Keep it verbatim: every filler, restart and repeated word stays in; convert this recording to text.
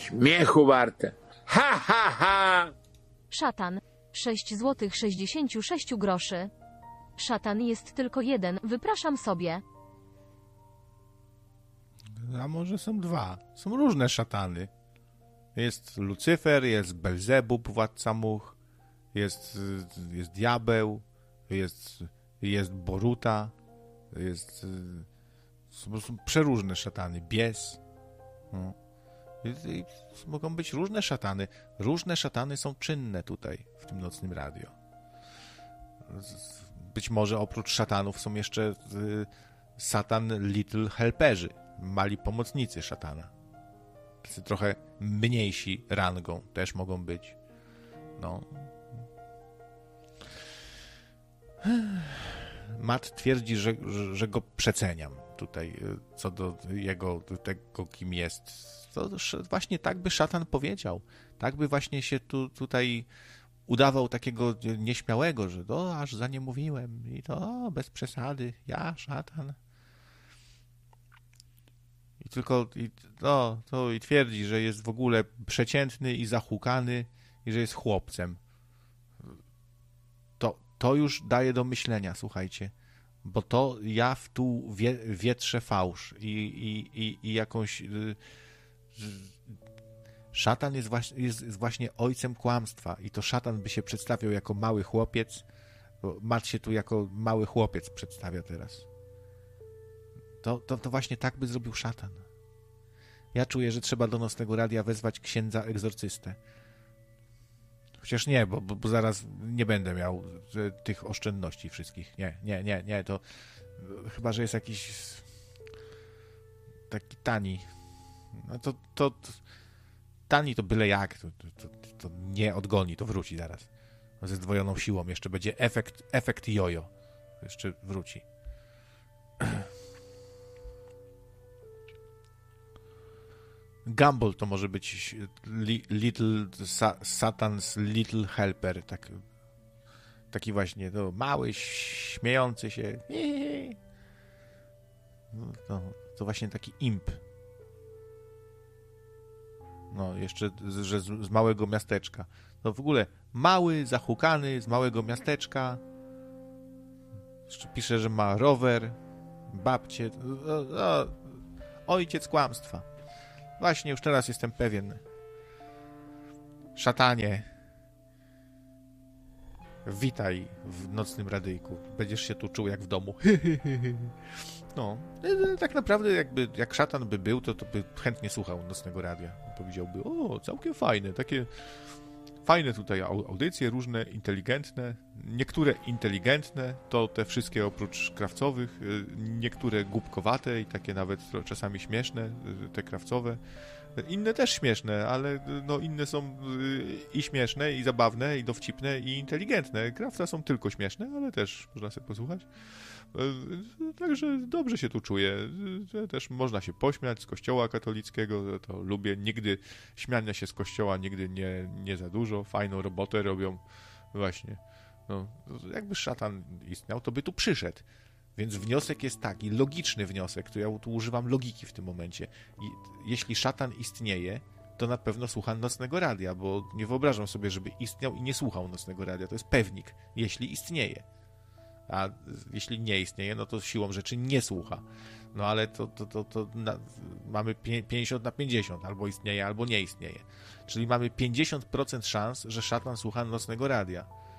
Śmiechu warte. Ha, ha, ha! Szatan. sześć złotych sześćdziesiąt sześć groszy. Szatan jest tylko jeden, wypraszam sobie. A może są dwa? Są różne szatany. Jest Lucyfer, jest Belzebub, władca much, jest, jest diabeł, jest, jest Boruta, jest... Są, są przeróżne szatany. Bies. No. I, i mogą być różne szatany. Różne szatany są czynne tutaj, w tym nocnym radio. Być może oprócz szatanów są jeszcze y, Satan Little Helperzy, mali pomocnicy szatana. Tacy trochę mniejsi rangą też mogą być. No. Matt twierdzi, że, że, że go przeceniam tutaj, co do jego, do tego, kim jest. To właśnie tak by szatan powiedział. Tak by właśnie się tu, tutaj udawał takiego nieśmiałego, że to aż za nie mówiłem i to bez przesady, ja, szatan. I tylko i, no, to i twierdzi, że jest w ogóle przeciętny i zahukany i że jest chłopcem. To, to już daje do myślenia, słuchajcie, bo to ja w tu wie, wietrzę fałsz i, i, i, i jakąś... Y, Szatan jest właśnie, jest, jest właśnie ojcem kłamstwa i to szatan by się przedstawiał jako mały chłopiec, bo Matt się tu jako mały chłopiec przedstawia teraz. To, to, to właśnie tak by zrobił szatan. Ja czuję, że trzeba do nocnego radia wezwać księdza egzorcystę. Chociaż nie, bo, bo, bo zaraz nie będę miał tych oszczędności wszystkich. Nie, nie, nie, nie, to chyba, że jest jakiś taki tani. No to, to, to tani to byle jak, to, to, to, to nie odgoni, to wróci zaraz. Ze zdwojoną siłą jeszcze będzie efekt, efekt jojo. Jeszcze wróci. Gumball to może być li, little sa, Satan's Little Helper. Tak, taki właśnie no, mały, śmiejący się. No, to, to właśnie taki imp. No, jeszcze że z, z małego miasteczka. To w ogóle mały, zahukany, z małego miasteczka. Jeszcze pisze, że ma rower, babcię. O, o, ojciec kłamstwa. Właśnie, już teraz jestem pewien. Szatanie, witaj w nocnym radyjku. Będziesz się tu czuł jak w domu. No, tak naprawdę jakby, jak szatan by był, to, to by chętnie słuchał nocnego radia. Powiedziałby, o, całkiem fajne, takie fajne tutaj audycje, różne, inteligentne. Niektóre inteligentne, to te wszystkie oprócz krawcowych, niektóre głupkowate i takie nawet czasami śmieszne, te krawcowe. Inne też śmieszne, ale no inne są i śmieszne, i zabawne, i dowcipne, i inteligentne. Krawca są tylko śmieszne, ale też można sobie posłuchać. Także dobrze się tu czuję. Też można się pośmiać z kościoła katolickiego, to lubię. Nigdy śmiania się z kościoła, nigdy nie, nie za dużo. Fajną robotę robią. Właśnie. No, jakby szatan istniał, to by tu przyszedł. Więc wniosek jest taki, logiczny wniosek, to ja tu używam logiki w tym momencie. I jeśli szatan istnieje, to na pewno słucha nocnego radia, bo nie wyobrażam sobie, żeby istniał i nie słuchał nocnego radia. To jest pewnik, jeśli istnieje. A jeśli nie istnieje, no to siłą rzeczy nie słucha. No ale to, to, to, to na, mamy pięćdziesiąt na pięćdziesiąt, albo istnieje, albo nie istnieje. Czyli mamy pięćdziesiąt procent szans, że szatan słucha nocnego radia.